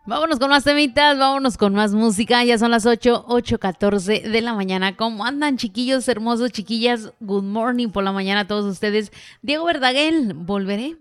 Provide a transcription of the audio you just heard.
Vámonos con más temitas, vámonos con más música. Ya son las 8:14 de la mañana. ¿Cómo andan, chiquillos hermosos, chiquillas? Good morning por la mañana a todos ustedes. Diego Verdaguer, volveré.